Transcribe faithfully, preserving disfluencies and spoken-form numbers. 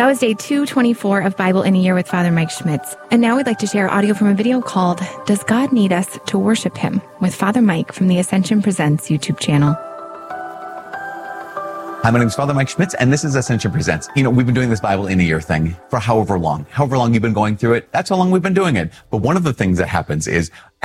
That was day two twenty-four of Bible in a Year with Father Mike Schmitz. And now we'd like to share audio from a video called Does God Need Us to Worship Him? With Father Mike from the Ascension Presents YouTube channel. Hi, my name is Father Mike Schmitz, and this is Ascension Presents. You know, we've been doing this Bible in a Year thing for however long. However long you've been going through it, that's how long we've been doing it. But one of the things that happens is